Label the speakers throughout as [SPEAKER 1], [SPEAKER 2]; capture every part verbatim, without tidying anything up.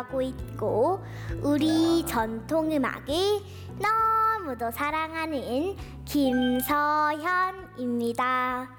[SPEAKER 1] 좋아하고 있고 우리 전통음악을 너무도 사랑하는 김서현입니다.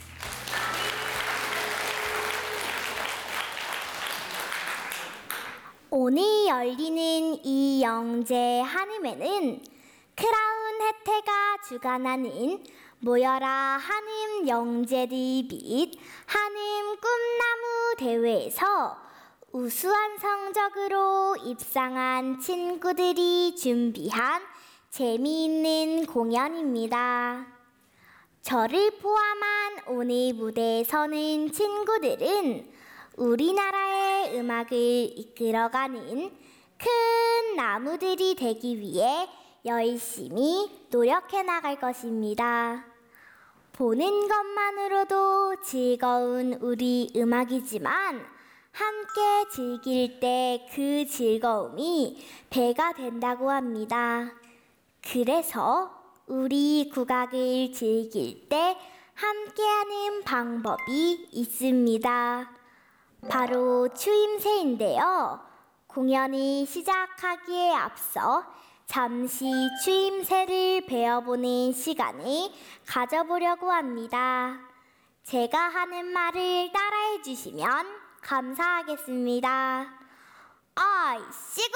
[SPEAKER 1] 오늘 열리는 이 영재 한음회는 크라운 혜태가 주관하는 모여라 한음 영재들 및 한음 꿈나무 대회에서 우수한 성적으로 입상한 친구들이 준비한 재미있는 공연입니다. 저를 포함한 오늘 무대에 서는 친구들은 우리나라의 음악을 이끌어가는 큰 나무들이 되기 위해 열심히 노력해 나갈 것입니다. 보는 것만으로도 즐거운 우리 음악이지만 함께 즐길 때 그 즐거움이 배가 된다고 합니다. 그래서 우리 국악을 즐길 때 함께하는 방법이 있습니다. 바로 추임새인데요. 공연이 시작하기에 앞서 잠시 추임새를 배워보는 시간을 가져보려고 합니다. 제가 하는 말을 따라해 주시면 감사하겠습니다. 아이씨구!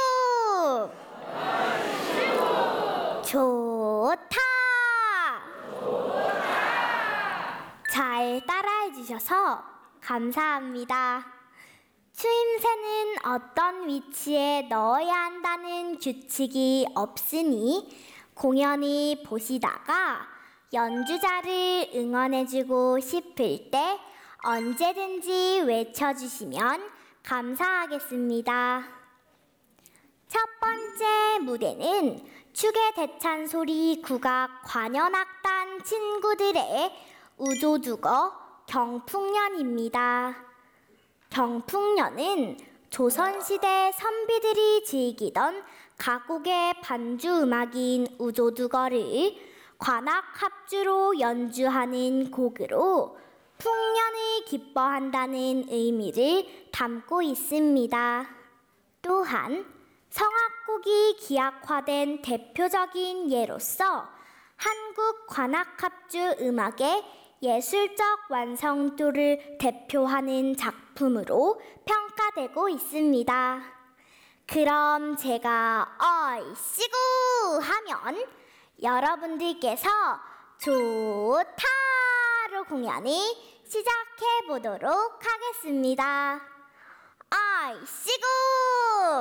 [SPEAKER 1] 아이씨구! 좋다! 좋다! 잘 따라해 주셔서 감사합니다. 추임새는 어떤 위치에 넣어야 한다는 규칙이 없으니 공연을 보시다가 연주자를 응원해주고 싶을 때 언제든지 외쳐주시면 감사하겠습니다. 첫 번째 무대는 축의 대찬소리 국악 관현악단 친구들의 우조두거 경풍년입니다. 경풍년은 조선시대 선비들이 즐기던 가곡의 반주음악인 우조두거를 관악합주로 연주하는 곡으로 풍년을 기뻐한다는 의미를 담고 있습니다. 또한 성악곡이 기악화된 대표적인 예로서 한국 관악합주 음악의 예술적 완성도를 대표하는 작품으로 평가되고 있습니다. 그럼 제가 어이씨구 하면 여러분들께서 좋다로 공연을 시작해 보도록 하겠습니다. 어이씨구!